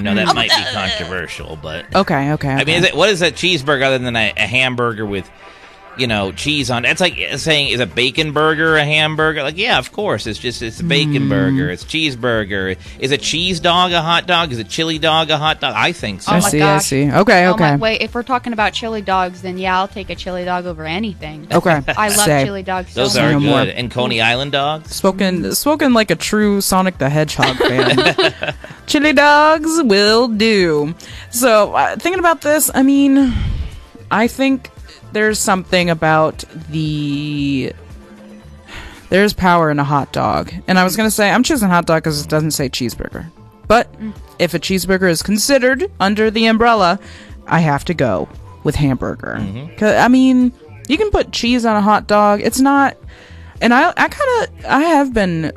know that might be controversial, but Okay. I mean, what is a cheeseburger other than a hamburger with, cheese on? That's like saying, is a bacon burger a hamburger? Like, yeah, of course. It's a bacon burger. It's cheeseburger. Is a cheese dog a hot dog? Is a chili dog a hot dog? I think so. I see. Okay. Wait, if we're talking about chili dogs, then yeah, I'll take a chili dog over anything. Okay. I love chili dogs so Those much. are good. More. And Coney Island dogs? Spoken like a true Sonic the Hedgehog fan. Chili dogs will do. So, thinking about this, I mean, I think there's something about there's power in a hot dog. And I was going to say, I'm choosing hot dog because it doesn't say cheeseburger. But if a cheeseburger is considered under the umbrella, I have to go with hamburger. 'Cause, I mean, you can put cheese on a hot dog. It's not... And I have been,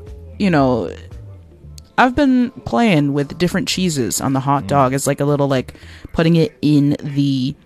I've been playing with different cheeses on the hot dog. It's like a little, like, putting it in the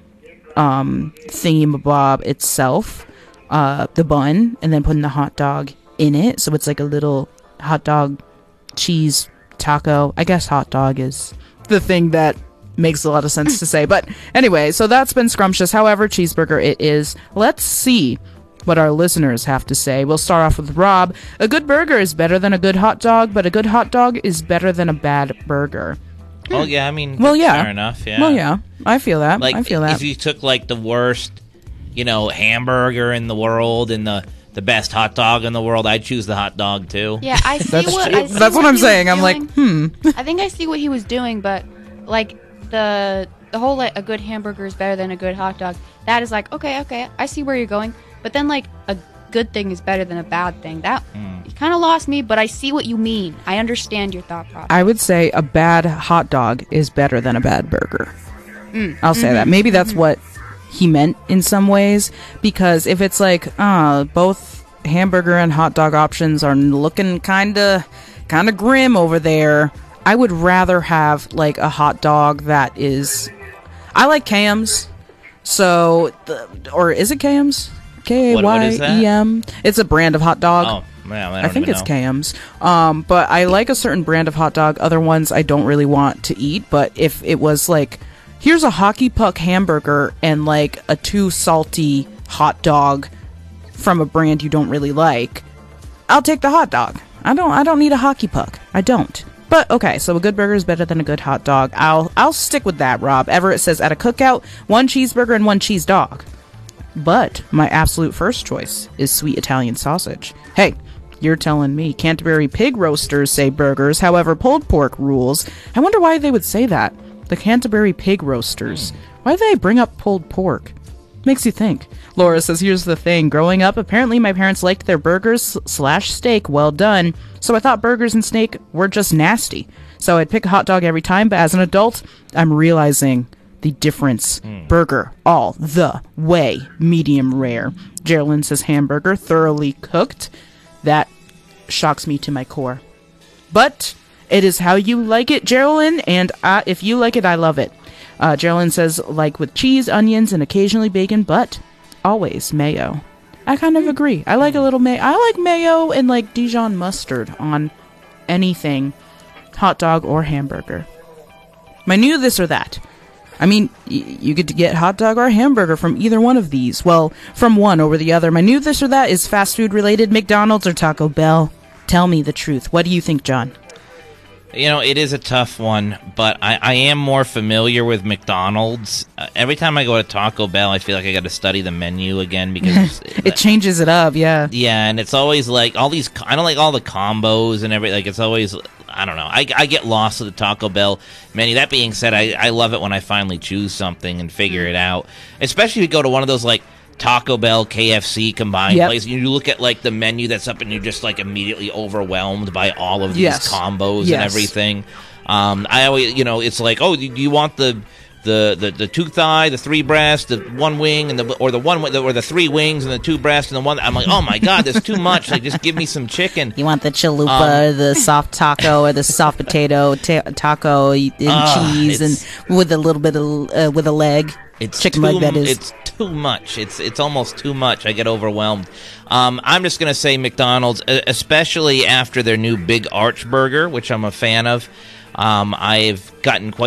thingamabob itself, the bun, and then putting the hot dog in it. So it's like a little hot dog cheese taco. I guess hot dog is the thing that makes a lot of sense to say. But anyway, so that's been scrumptious. However, cheeseburger it is. Let's see what our listeners have to say. We'll start off with Rob. A good burger is better than a good hot dog, but a good hot dog is better than a bad burger. Well, yeah, I mean, Well, yeah. fair enough, yeah. Well, yeah, I feel that. Like, I feel that. if you took, like, the worst, hamburger in the world and the best hot dog in the world, I'd choose the hot dog, too. Yeah, I see That's what true. I see That's what I'm he was saying. I'm like, doing. I think I see what he was doing, but like the whole like a good hamburger is better than a good hot dog. That is like okay, I see where you're going. But then like a good thing is better than a bad thing. That you kind of lost me, but I see what you mean. I understand your thought process. I would say a bad hot dog is better than a bad burger. I'll say that. Maybe that's what he meant in some ways, because if it's like both hamburger and hot dog options are looking kind of grim over there, I would rather have like a hot dog that is... I like Kayam's. So, or is it Kayam's? Kayem. It's a brand of hot dog. Oh, man, I think it's Kayam's. But I like a certain brand of hot dog. Other ones I don't really want to eat. But if it was like, here's a hockey puck hamburger and like a too salty hot dog from a brand you don't really like, I'll take the hot dog. I don't need a hockey puck. I don't. But okay, so a good burger is better than a good hot dog. I'll stick with that, Rob. Everett says at a cookout, 1 cheeseburger and 1 cheese dog. But my absolute first choice is sweet Italian sausage. Hey, you're telling me. Canterbury pig roasters say burgers, however pulled pork rules. I wonder why they would say that. The Canterbury pig roasters. Why do they bring up pulled pork? Makes you think. Laura says, here's the thing. Growing up, apparently my parents liked their burgers / steak well done, so I thought burgers and steak were just nasty. So I'd pick a hot dog every time, but as an adult, I'm realizing the difference. Burger all the way. Medium rare. Geraldine says hamburger, thoroughly cooked. That shocks me to my core. But it is how you like it, Geraldine, and if you like it, I love it. Geraldine says, like with cheese, onions, and occasionally bacon, but always mayo. I kind of agree. I like a little mayo. I like mayo and like Dijon mustard on anything, hot dog or hamburger. My new this or that. I mean, you get to get hot dog or hamburger from either one of these. Well, from one over the other. My new this or that is fast food related, McDonald's or Taco Bell. Tell me the truth. What do you think, John? It is a tough one, but I am more familiar with McDonald's. Every time I go to Taco Bell, I feel like I got to study the menu again because it changes it up, yeah. Yeah, and it's always like all these. I don't like all the combos and everything. Like it's always, I don't know. I get lost with the Taco Bell menu. That being said, I love it when I finally choose something and figure it out. Especially if you go to one of those like Taco Bell, KFC combined place. You look at like the menu that's up and you're just like immediately overwhelmed by all of these combos and everything. I always, it's like, oh, do you want the 2 thigh, the 3 breast, the 1 wing, and or the 3 wings and the 2 breast and the 1? I'm like, oh my god, there's too much. Like, just give me some chicken. You want the chalupa, the soft taco, or the soft potato taco and cheese, and with a little bit of with a leg. It's chicken leg, that is. It's too much. It's almost too much. I get overwhelmed. I'm just gonna say McDonald's, especially after their new Big Arch Burger, which I'm a fan of. I've gotten quite